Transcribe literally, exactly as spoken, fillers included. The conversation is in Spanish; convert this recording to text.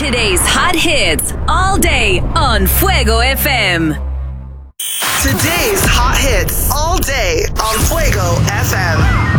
Today's hot hits all day on Fuego F M. Today's hot hits all day on Fuego F M.